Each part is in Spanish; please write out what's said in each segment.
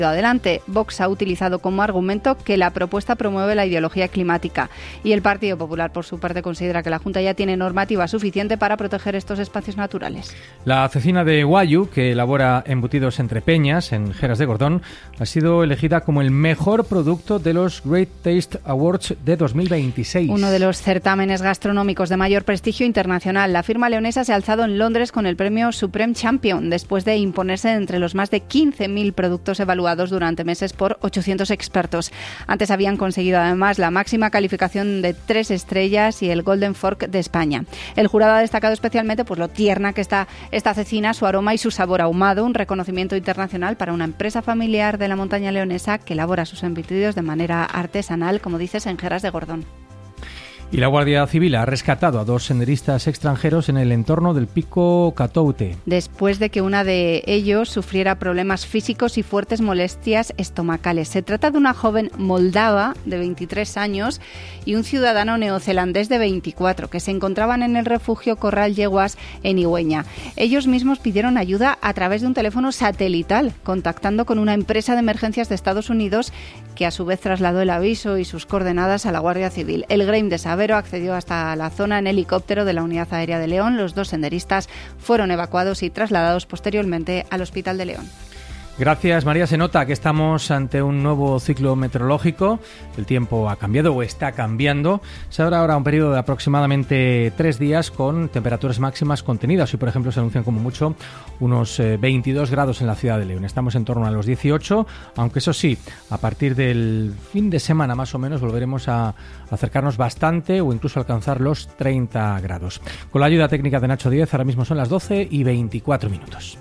adelante. Vox ha utilizado como argumento que la propuesta promueve la ideología climática y el Partido Popular, por su parte, considera que la Junta ya tiene normativa suficiente para proteger estos espacios naturales. La cecina de Guayu, que elabora embutidos entre Peñas, en Jeras de Gordón, ha sido elegida como el mejor producto de los Great Taste Awards de 2026. Uno de los certámenes gastronómicos de mayor prestigio internacional. La firma leonesa se ha alzado en Londres con el premio Supreme Champion, después de imponerse entre los más de 15.000 productos evaluados durante meses por 800 expertos. Antes habían conseguido además la máxima calificación de 3 estrellas y el Golden Fork de España. El jurado ha destacado especialmente lo tierna que está esta cecina, su aroma y su sabor ahumado, un reconocimiento internacional para una empresa familiar de la montaña leonesa que elabora sus embutidos de manera artesanal, como dices, en Jeras de Gordón. Y la Guardia Civil ha rescatado a 2 senderistas extranjeros en el entorno del Pico Catoute, después de que una de ellos sufriera problemas físicos y fuertes molestias estomacales. Se trata de una joven moldava de 23 años y un ciudadano neozelandés de 24 que se encontraban en el refugio Corral Yeguas en Igüeña. Ellos mismos pidieron ayuda a través de un teléfono satelital, contactando con una empresa de emergencias de Estados Unidos que a su vez trasladó el aviso y sus coordenadas a la Guardia Civil. El Grem de Sabero accedió hasta la zona en helicóptero de la Unidad Aérea de León. Los 2 senderistas fueron evacuados y trasladados posteriormente al Hospital de León. Gracias, María. Se nota que estamos ante un nuevo ciclo meteorológico. El tiempo ha cambiado o está cambiando. Se abre ahora un periodo de aproximadamente 3 días con temperaturas máximas contenidas. Hoy, por ejemplo, se anuncian como mucho unos 22 grados en la ciudad de León. Estamos en torno a los 18, aunque eso sí, a partir del fin de semana más o menos volveremos a acercarnos bastante o incluso alcanzar los 30 grados. Con la ayuda técnica de Nacho Díez, ahora mismo son las 12:24.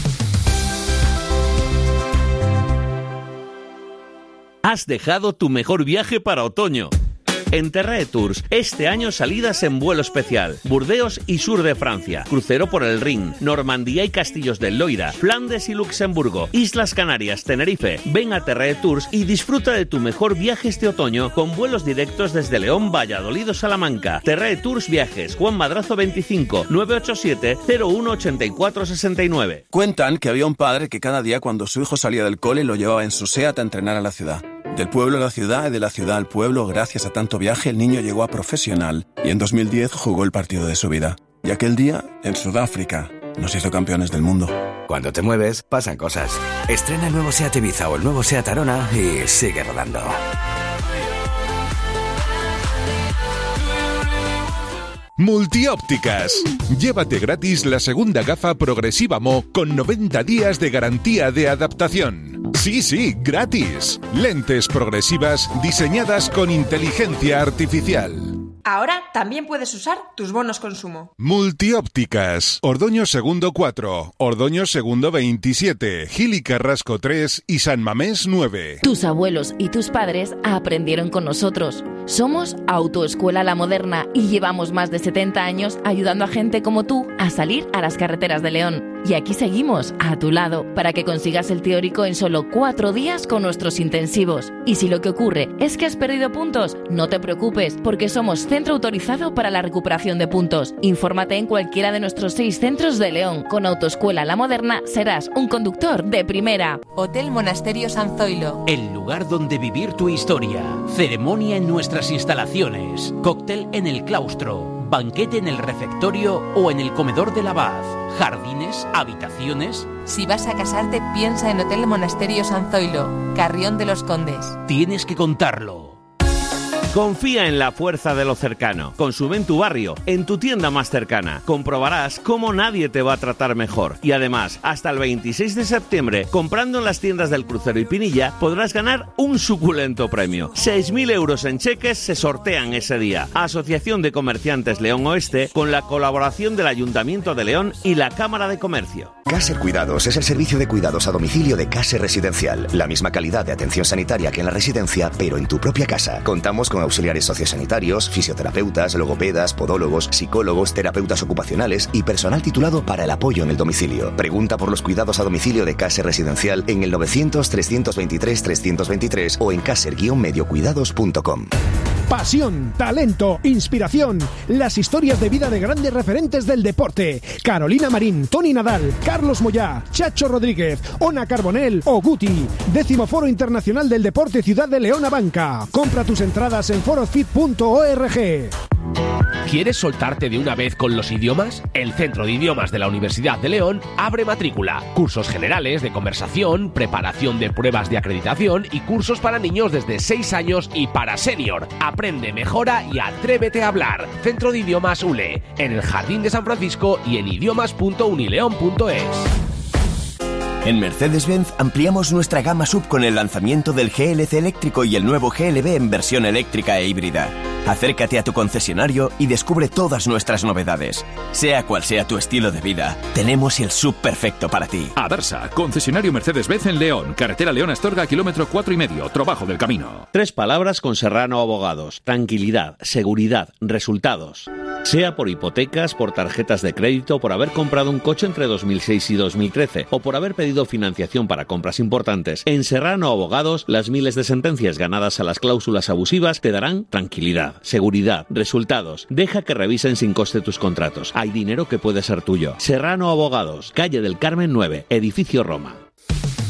Has dejado tu mejor viaje para otoño. En Terrae Tours, este año salidas en vuelo especial. Burdeos y sur de Francia. Crucero por el Rin. Normandía y Castillos del Loira. Flandes y Luxemburgo. Islas Canarias, Tenerife. Ven a Terrae Tours y disfruta de tu mejor viaje este otoño con vuelos directos desde León, Valladolid o Salamanca. Terrae Tours Viajes. Juan Madrazo 25 987 0184 69. Cuentan que había un padre que cada día cuando su hijo salía del cole lo llevaba en su SEAT a entrenar a la ciudad. Del pueblo a la ciudad y de la ciudad al pueblo, gracias a tanto viaje, el niño llegó a profesional y en 2010 jugó el partido de su vida. Y aquel día, en Sudáfrica, nos hizo campeones del mundo. Cuando te mueves, pasan cosas. Estrena el nuevo SEAT Ibiza o el nuevo SEAT Arona y sigue rodando. Multiópticas. Llévate gratis la segunda gafa progresiva Mo con 90 días de garantía de adaptación. Sí, gratis. Lentes progresivas diseñadas con inteligencia artificial. Ahora también puedes usar tus bonos consumo. Multiópticas. Ordoño Segundo 4, Ordoño Segundo 27, Gil y Carrasco 3 y San Mamés 9. Tus abuelos y tus padres aprendieron con nosotros. Somos Autoescuela La Moderna y llevamos más de 70 años ayudando a gente como tú a salir a las carreteras de León. Y aquí seguimos, a tu lado, para que consigas el teórico en solo 4 días con nuestros intensivos. Y si lo que ocurre es que has perdido puntos, no te preocupes, porque somos centro autorizado para la recuperación de puntos. Infórmate en cualquiera de nuestros 6 centros de León. Con Autoescuela La Moderna serás un conductor de primera. Hotel Monasterio San Zoilo. El lugar donde vivir tu historia. Ceremonia en nuestras instalaciones. Cóctel en el claustro. Banquete en el refectorio o en el comedor del abad. Jardines, habitaciones. Si vas a casarte, piensa en Hotel Monasterio San Zoilo, Carrión de los Condes. Tienes que contarlo. Confía en la fuerza de lo cercano. Consume en tu barrio, en tu tienda más cercana. Comprobarás cómo nadie te va a tratar mejor. Y además, hasta el 26 de septiembre, comprando en las tiendas del Crucero y Pinilla, podrás ganar un suculento premio. 6.000 euros en cheques se sortean ese día. Asociación de Comerciantes León Oeste, con la colaboración del Ayuntamiento de León y la Cámara de Comercio. Caser Cuidados es el servicio de cuidados a domicilio de Caser Residencial. La misma calidad de atención sanitaria que en la residencia, pero en tu propia casa. Contamos con auxiliares sociosanitarios, fisioterapeutas, logopedas, podólogos, psicólogos, terapeutas ocupacionales y personal titulado para el apoyo en el domicilio. Pregunta por los cuidados a domicilio de Caser Residencial en el 900 323 323 o en caser-mediocuidados.com. Pasión, talento, inspiración. Las historias de vida de grandes referentes del deporte. Carolina Marín, Toni Nadal, Carlos Moyá, Chacho Rodríguez, Ona Carbonell o Guti. 10º Foro Internacional del Deporte Ciudad de León Abanca. Compra tus entradas en forofit.org. ¿Quieres soltarte de una vez con los idiomas? El Centro de Idiomas de la Universidad de León abre matrícula. Cursos generales de conversación, preparación de pruebas de acreditación y cursos para niños desde 6 años y para senior. Aprende, mejora y atrévete a hablar. Centro de Idiomas ULE, en el Jardín de San Francisco y en idiomas.unileon.es. En Mercedes-Benz ampliamos nuestra gama SUV con el lanzamiento del GLC eléctrico y el nuevo GLB en versión eléctrica e híbrida. Acércate a tu concesionario y descubre todas nuestras novedades. Sea cual sea tu estilo de vida, tenemos el SUV perfecto para ti. Adarsa, concesionario Mercedes-Benz en León, carretera León-Astorga, kilómetro 4,5, trabajo del camino. 3 palabras con Serrano Abogados: tranquilidad, seguridad, resultados. Sea por hipotecas, por tarjetas de crédito, por haber comprado un coche entre 2006 y 2013 o por haber pedido financiación para compras importantes, en Serrano Abogados las miles de sentencias ganadas a las cláusulas abusivas te darán tranquilidad, seguridad, resultados. Deja que revisen sin coste tus contratos. Hay dinero que puede ser tuyo. Serrano Abogados, calle del Carmen 9, edificio Roma.